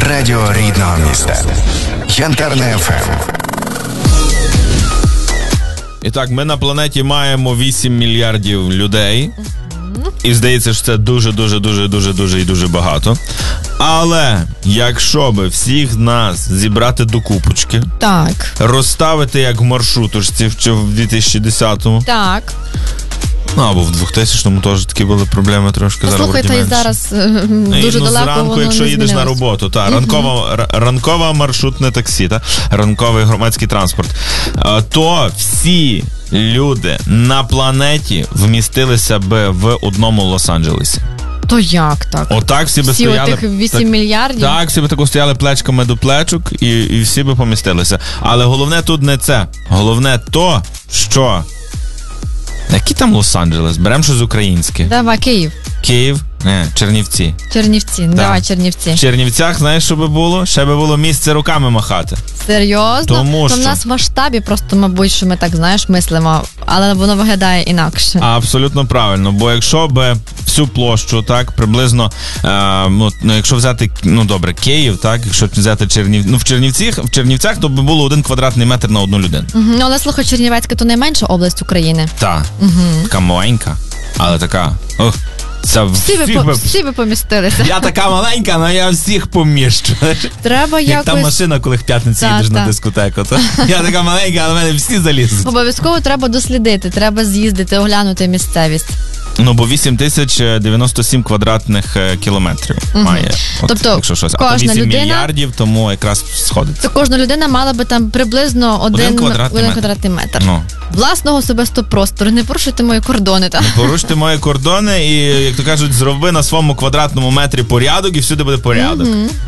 Радіо рідного міста. Янтарне ФМ. І так, ми на планеті маємо 8 мільярдів людей. І здається, що це дуже і дуже багато. Але якщо би всіх нас зібрати до купочки, так, розставити як в маршруточці чи в 2010-му, так, ну, або в 2000-му теж такі були проблеми трошки. Послухайте, і зараз дуже далеко зранку, воно якщо не їдеш на змінилось. роботу, ранкове маршрутне таксі, ранковий громадський транспорт, то всі люди на планеті вмістилися би в одному Лос-Анджелесі. То як так? Отак всі би стояли. Всі отих 8 мільярдів? Так, всі би тако стояли плечками до плечок і всі би помістилися. Але головне тут не це. Головне то, що... Який там Лос-Анджелес? Беремо щось українське. Давай, Київ. Київ? Не, Чернівці. Чернівці, давай Чернівці. В Чернівцях, знаєш, що би було? Ще би було місце руками махати. Серйозно? Тому то що... в нас в масштабі просто, мабуть, що ми так, знаєш, мислимо, але воно виглядає інакше. Абсолютно правильно, бо якщо би всю площу, так, приблизно, якщо взяти, добре, Київ, так, якщо взяти в Чернівцях, то би було 1 квадратний метр на одну людину. Ну, але слухай, Чернівецька то найменша область України. Так, така маленька, але така, всі би помістилися. Я така маленька, але я всіх поміщу. Треба як якось... та машина, коли в п'ятницю їдеш на дискотеку. Я така маленька, але в мене всі залізуть. Обов'язково треба дослідити, треба з'їздити, оглянути місцевість. Ну, бо 8097 квадратних кілометрів має. Тобто, якщо щось. А кожна 8 людина... мільярдів, тому якраз сходиться. То кожна людина мала би там приблизно 1 квадратний метр. Ну. Власного особистого простору. Не порушуйте мої кордони. Не порушуйте мої кордони і, як то кажуть, зроби на своєму квадратному метрі порядок і всюди буде порядок.